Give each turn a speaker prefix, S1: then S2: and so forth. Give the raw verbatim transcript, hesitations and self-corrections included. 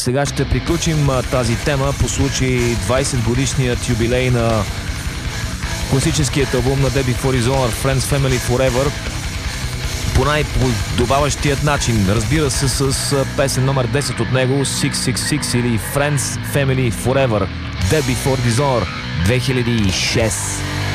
S1: сега ще приключим а, тази тема по случай двайсет годишният юбилей на класическият албум на Debbie for Dishonored Friends Family Forever по най-подобаващият начин. Разбира се, с а, песен номер десет от него, шест шест шест или Friends Family Forever, Debbie for Dishonored две хиляди и шест.